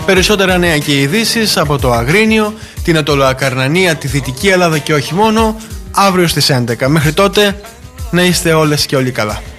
Περισσότερα νέα και ειδήσεις από το Αγρίνιο, την Αττολοακαρνανία, τη Δυτική Ελλάδα και όχι μόνο, αύριο στις 11. Μέχρι τότε να είστε όλες και όλοι καλά.